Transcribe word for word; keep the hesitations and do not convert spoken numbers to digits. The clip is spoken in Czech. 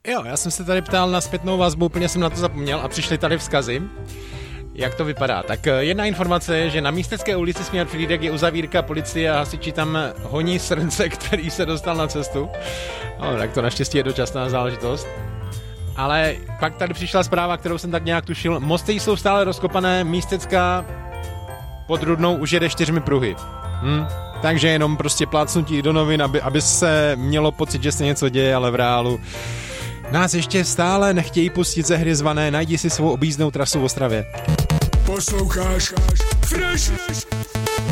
Jo, já jsem se tady ptal na zpětnou vazbu, úplně jsem na to zapomněl a přišli tady vzkazy. Jak to vypadá? Tak jedna informace je, že na Místecké ulici Směr Frýdek je uzavírka, policie a hasiči tam honí srnce, který se dostal na cestu. No, tak to naštěstí je dočasná záležitost. Ale pak tady přišla zpráva, kterou jsem tak nějak tušil. Mosty jsou stále rozkopané, Místecká pod Rudnou už jede čtyřmi pruhy. Hm? Takže jenom prostě plácnutí do novin, aby, aby se mělo pocit, že se něco děje, ale v reálu nás ještě stále nechtějí pustit ze hry zvané Najdi si svou objízdnou trasu v Ostravě. Posloucháš Fresh